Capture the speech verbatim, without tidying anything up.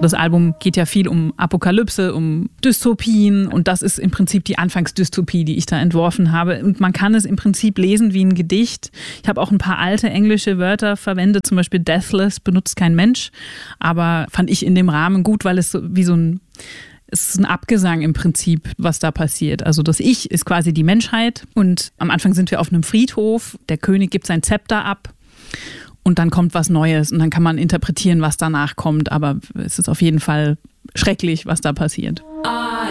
Das Album geht ja viel um Apokalypse, um Dystopien und das ist im Prinzip die Anfangsdystopie, die ich da entworfen habe. Und man kann es im Prinzip lesen wie ein Gedicht. Ich habe auch ein paar alte englische Wörter verwendet, zum Beispiel deathless benutzt kein Mensch, aber fand ich in dem Rahmen gut, weil es so wie so ein Es ist ein Abgesang im Prinzip, was da passiert. Also das Ich ist quasi die Menschheit und am Anfang sind wir auf einem Friedhof, der König gibt sein Zepter ab und dann kommt was Neues und dann kann man interpretieren, was danach kommt, aber es ist auf jeden Fall schrecklich, was da passiert.